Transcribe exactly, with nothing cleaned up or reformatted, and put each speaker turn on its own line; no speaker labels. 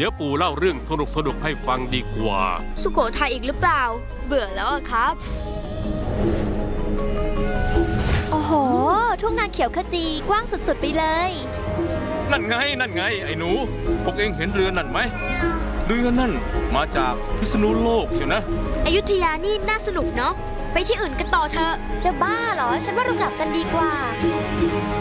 ดี๋ยวปู่เล่าเรื่องสนุกสนุกให้ฟังดีกว่า
สุโขทัยอีกหรือเปล่าเบื่อแล้วอะครับ
โอ้โหทุ่งนาเขียวขจีกว้างสุดๆไปเลย
นั่นไงนั่นไงไอ้หนูพวกเองเห็นเรือนั่นไหมเรือนั่นมาจากพิษณุโลกใช่นะ
อยุธยานี่น่าสนุกเนาะไปที่อื่นกันต่อเถอะ
จะบ้าเหรอฉันว่าเรากลับกันดีกว่า